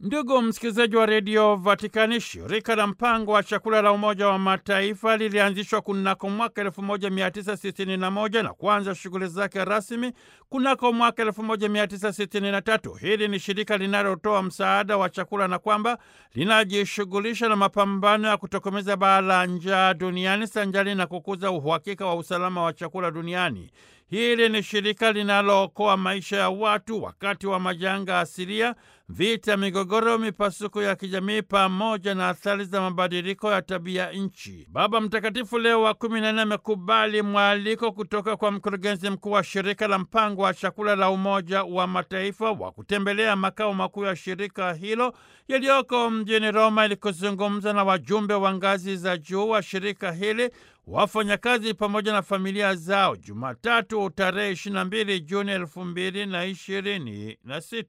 Ndugu msikilizaji wa redio Vatikani, shirika la mpango wa chakula la Umoja wa Mataifa lilianzishwa kunako mwaka 1961 na kuanza shughuli zake rasmi kunako mwaka 1963. Hili ni shirika linalotoa msaada wa chakula na kwamba linajishughulisha na mapambano ya kutokomeza baa la njaa duniani sanjali na kukuza uhakika wa usalama wa chakula duniani. Hili ni shirika linalookoa maisha ya watu wakati wa majanga asilia, vita, migogoro, mipasuko ya kijamii pamoja na athari za mabadiliko ya tabia nchi. Baba Mtakatifu Leo wa 14 amekubali mwaliko kutoka kwa mkurugenzi mkuu wa shirika la mpango wa chakula la Umoja wa Mataifa wa kutembelea makao makuu ya shirika hilo yaliyoko mjini Roma ili kuzungumza na wajumbe wa ngazi za juu wa shirika hili, wafanyakazi pamoja na familia zao, Jumatatu tarehe 22 Juni 2026.